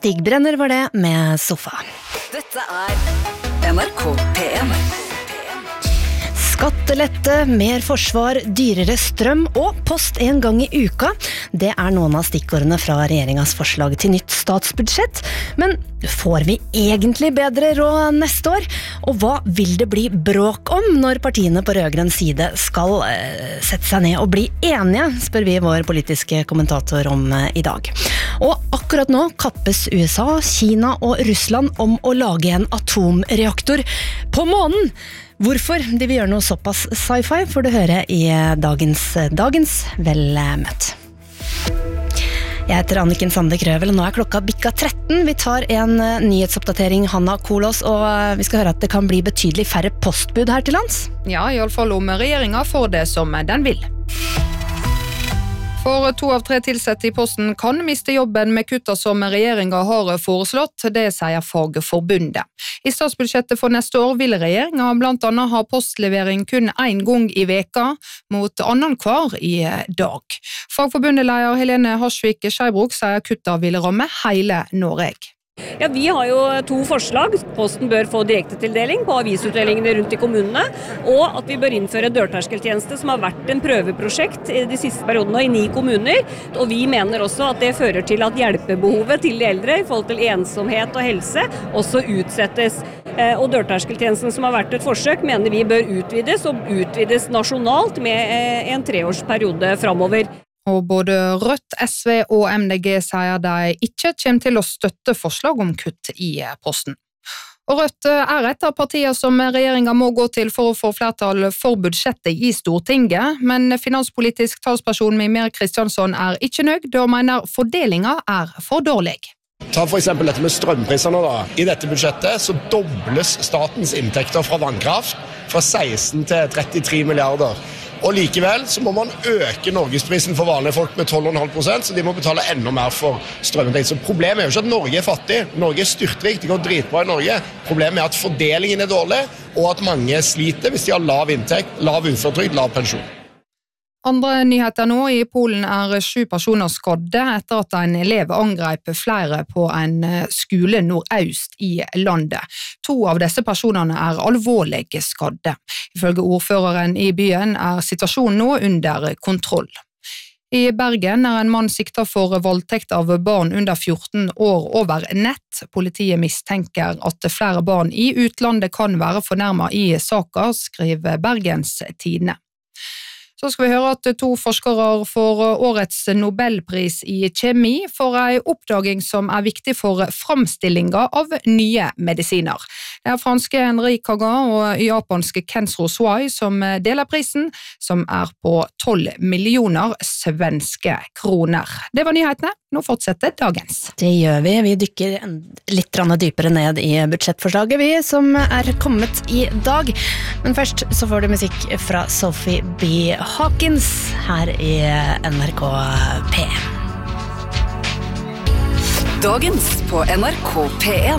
Stigbrenner var det med Sofa. Dette NRK PM. Skattelette, mer forsvar, dyrere strøm og post en gang i uka. Det noen av stikkordene fra regjeringas forslag til nytt statsbudsjett. Men får vi egentlig bedre råd neste år? Og hva vil det bli bråk om når partiene på rødgrønn side skal sette seg ned og bli enige, spør vi vår politiske kommentator om i dag. Og akkurat nå kappes USA, Kina og Russland om å lage en atomreaktor på månen. Hvorfor de vil gjøre noe såpass sci-fi får du høre i dagens Vel møtt. Jeg heter Anniken Sande Krøvel, og nå klokka bikka 13. Vi tar en nyhetsoppdatering, Hanna Kolås, og vi skal høre at det kan bli betydelig færre postbud her til lands. Ja, i alle fall om regjeringen får det som den vil. For 2 av 3 tilsette i posten kan miste jobben med kutta som regjeringen har foreslått, det sier Fagforbundet. I statsbudsjettet for neste år vil regjeringen blant annet ha postlevering kun 1 gang i veka, mot annenhver i dag. Fagforbundet-leder Helene Harsvik Skeibrok sier kutta vil ramme hele Norge. Ja, vi har jo 2 forslag. Posten bør få direktetildeling på avisutdelingene rundt i kommunene, og at vi bør innføre dørterskeltjeneste som har vært en prøveprosjekt i de siste periodene i 9 kommuner. Og vi mener også at det fører til at hjelpebehovet til de eldre i forhold til ensomhet og helse også utsettes. Og dørterskeltjenesten som har vært et forsøk mener vi bør utvides nasjonalt med en 3-årsperiode fremover. Og både Rødt, SV og MDG sier de ikke kommer til å støtte forslag om kutt i posten. Og Rødt et av partiene som regjeringen må gå til for å få flertall for budsjettet i Stortinget, men finanspolitisk talsperson Mimir Kristjansson ikke nøyd og mener fordelingen for dårlig. Ta for eksempel dette med strømprisene da. I dette budsjettet så dobles statens inntekter fra vannkraft fra 16 til 33 milliarder. Og likevel så må man øke norgesprisen for vanlige folk med 12,5%, så de må betale enda mer for strømmetekt. Så problemet jo ikke at Norge fattig, Norge styrtrikt, det går dritbra i Norge. Problemet at fordelingen dårlig, og at mange sliter hvis de har lav inntekt, lav uføretrygd, lav pensjon. Andre nyheter nå. I Polen 7 personer skadde etter at en elev angrep flere på en skole nordøst i landet. 2 av disse personene alvorlig skadde. Ifølge ordføreren i byen situasjonen nå under kontroll. I Bergen en mann siktet for voldtekt av barn under 14 år over nett. Politiet mistenker at flere barn i utlandet kan være fornærmet i saken, skriver Bergens Tidende. Så skal vi høre at 2 forskere får årets Nobelpris i kjemi for en oppdaging som viktig for framstillingen av nye medisiner. Det franske Henri Kagan og japanske Kensro Swai som deler prisen, som på 12 millioner svenske kroner. Det var nyhetene. Nå fortsetter dagens. Det gjør vi. Vi dykker litt dypere ned i budsjettforslaget vi som kommet i dag. Men først så får du musikk fra Sophie B. Hawkins her i NRK PM. Dagens på NRK PM.